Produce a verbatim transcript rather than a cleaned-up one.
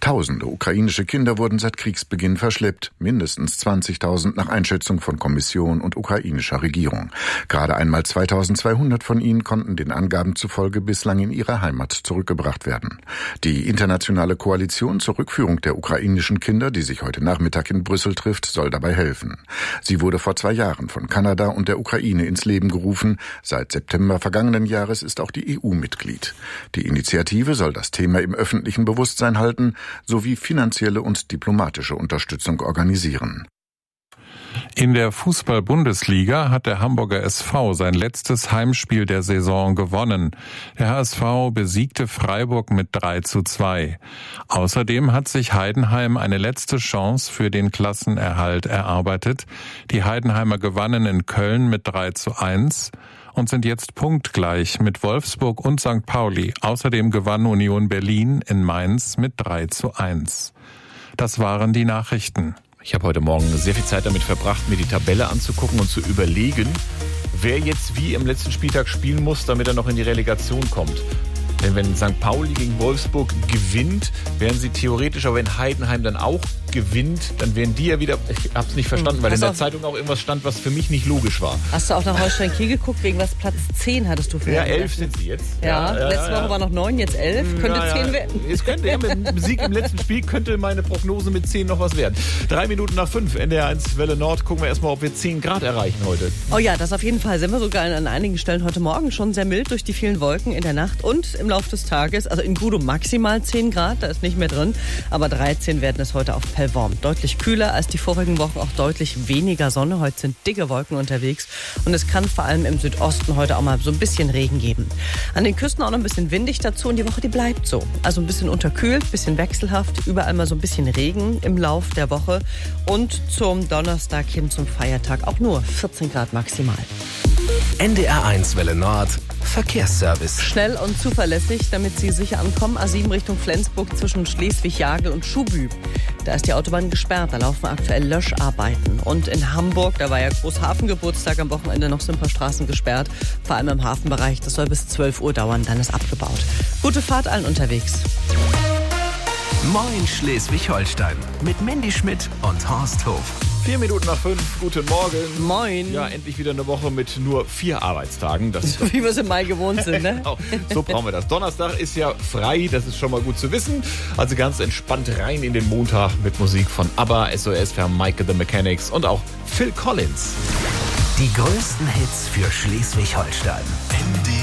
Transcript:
Tausende ukrainische Kinder wurden seit Kriegsbeginn verschleppt, mindestens zwanzigtausend nach Einschätzung von Kommission und ukrainischer Regierung. Gerade einmal zweitausendzweihundert von ihnen konnten den Angaben zufolge bislang in ihre Heimat zurückgebracht werden. Die internationale Koalition zur Rückführung der ukrainischen Kinder, die sich heute Nachmittag in Brüssel trifft, soll dabei helfen. Sie wurde vor zwei Jahren von Kanada und der Ukraine ins Leben gerufen. Seit September vergangenen Jahres ist auch die E U Mitglied. Die Initiative soll das Thema im öffentlichen Bewusstsein halten, sowie finanzielle und diplomatische Unterstützung organisieren. In der Fußball-Bundesliga hat der Hamburger S V sein letztes Heimspiel der Saison gewonnen. Der H S V besiegte Freiburg mit drei zu zwei. Außerdem hat sich Heidenheim eine letzte Chance für den Klassenerhalt erarbeitet. Die Heidenheimer gewannen in Köln mit drei zu eins und sind jetzt punktgleich mit Wolfsburg und Sankt Pauli. Außerdem gewann Union Berlin in Mainz mit drei zu eins. Das waren die Nachrichten. Ich habe heute Morgen sehr viel Zeit damit verbracht, mir die Tabelle anzugucken und zu überlegen, wer jetzt wie im letzten Spieltag spielen muss, damit er noch in die Relegation kommt. Denn wenn Sankt Pauli gegen Wolfsburg gewinnt, wären sie theoretisch, aber wenn Heidenheim dann auch gewinnt, dann wären die ja wieder, ich hab's nicht verstanden, hm, weil in der Zeitung auch irgendwas stand, was für mich nicht logisch war. Hast du auch nach Holstein Kiel geguckt, wegen was Platz zehn hattest du für? Ja, elf sind sie jetzt. Ja, ja letzte ja, Woche ja. war noch neun, jetzt elf, könnte ja, zehn ja. werden. Es könnte, ja, mit dem Sieg im letzten Spiel könnte meine Prognose mit zehn noch was werden. Drei Minuten nach fünf, N D R eins Welle Nord, gucken wir erstmal, ob wir zehn Grad erreichen heute. Oh ja, das auf jeden Fall. Sind wir sogar an einigen Stellen heute Morgen schon sehr mild durch die vielen Wolken in der Nacht und im Laufe des Tages, also in Gudo maximal zehn Grad, da ist nicht mehr drin, aber dreizehn werden es heute auf Pellworm. Deutlich kühler als die vorigen Wochen, auch deutlich weniger Sonne. Heute sind dicke Wolken unterwegs und es kann vor allem im Südosten heute auch mal so ein bisschen Regen geben. An den Küsten auch noch ein bisschen windig dazu und die Woche, die bleibt so. Also ein bisschen unterkühlt, ein bisschen wechselhaft, überall mal so ein bisschen Regen im Lauf der Woche und zum Donnerstag hin zum Feiertag auch nur vierzehn Grad maximal. N D R eins Welle Nord Verkehrsservice. Schnell und zuverlässig, damit Sie sicher ankommen. A sieben Richtung Flensburg zwischen Schleswig-Jagel und Schuhbü. Da ist die Autobahn gesperrt, da laufen aktuell Löscharbeiten. Und in Hamburg, da war ja Großhafengeburtstag am Wochenende, noch sind ein paar Straßen gesperrt. Vor allem im Hafenbereich, das soll bis zwölf Uhr dauern, dann ist abgebaut. Gute Fahrt allen unterwegs. Moin Schleswig-Holstein mit Mandy Schmidt und Horst Hof. Vier Minuten nach fünf, guten Morgen. Moin. Ja, endlich wieder eine Woche mit nur vier Arbeitstagen. Das Wie wir es im Mai gewohnt sind, ne? Genau, so brauchen wir das. Donnerstag ist ja frei, das ist schon mal gut zu wissen. Also ganz entspannt rein in den Montag mit Musik von ABBA, S O S, wir haben Michael the Mechanics und auch Phil Collins. Die größten Hits für Schleswig-Holstein.